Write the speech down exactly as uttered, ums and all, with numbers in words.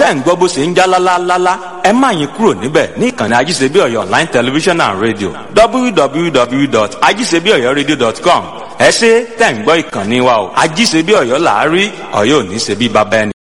ṣé ń gbọ́ bó ṣe ń já lálálálá, ẹ má yín kúrò níbẹ̀ ní ìkànnì Ajíṣebí Ọ̀yọ́ online television and radio w w w dot ajisebi oyo radio dot com. ẹ ṣé tẹ̀ ń gbọ́ ìkànnì wa o. Ajíṣebí Ọ̀yọ́ là á rí, Ọ̀yọ́ ò ní ṣe bí baba ẹnì